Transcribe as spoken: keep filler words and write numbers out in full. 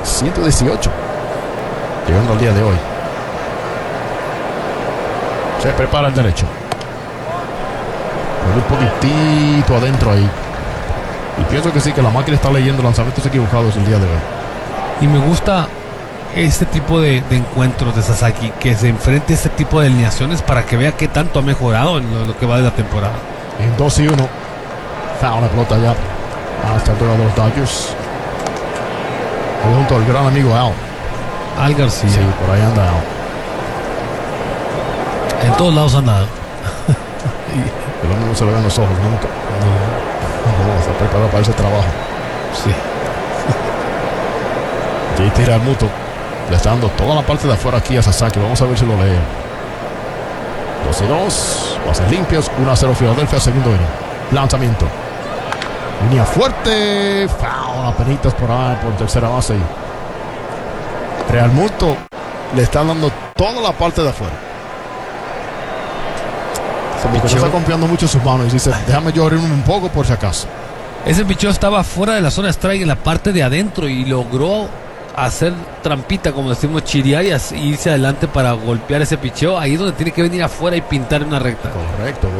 ciento dieciocho. Llegando al día de hoy. Se prepara el derecho. Con un poquitito adentro ahí. Y pienso que sí, que la máquina está leyendo lanzamientos equivocados el día de hoy. Y me gusta este tipo de, de encuentros de Sasaki, que se enfrente a este tipo de alineaciones para que vea qué tanto ha mejorado en lo, lo que va de la temporada. En dos y uno. Foul la pelota ya. Hasta el de los Dodgers. Ahí junto al gran amigo Al. Al García. Sí, por ahí anda Al. En todos lados anda. El hombre no se le ven los ojos nunca. No, no, se prepara para ese trabajo. Sí. J T Realmuto le está dando toda la parte de afuera aquí a Sasaki. Vamos a ver si lo lee. dos y dos. Bases limpios. uno a cero Filadelfia. Segundo inning. Lanzamiento. Línea fuerte. Foul. Apenitas por ahí. Por tercera base. Realmuto le está dando toda la parte de afuera. Porque no está confiando mucho en sus manos. Y dice, déjame yo abrirme un poco por si acaso. Ese picheo estaba fuera de la zona strike en la parte de adentro y logró hacer trampita, como decimos, chirear y irse adelante para golpear ese picheo. Ahí es donde tiene que venir afuera y pintar una recta. Correcto.